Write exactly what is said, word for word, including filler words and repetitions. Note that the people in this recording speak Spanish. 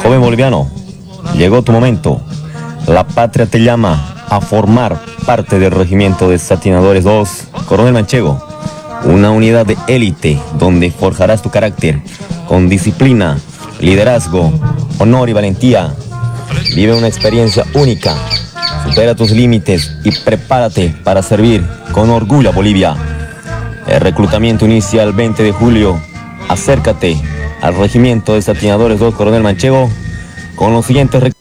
Joven boliviano, llegó tu momento. La patria te llama a formar parte del regimiento de Satinadores dos, Coronel Manchego. Una unidad de élite donde forjarás tu carácter con disciplina, liderazgo, honor y valentía. Vive una experiencia única. Supera tus límites y prepárate para servir con orgullo a Bolivia. El reclutamiento inicia el veinte de julio. Acércate al regimiento de Satinadores dos, Coronel Manchego, con los siguientes requisitos.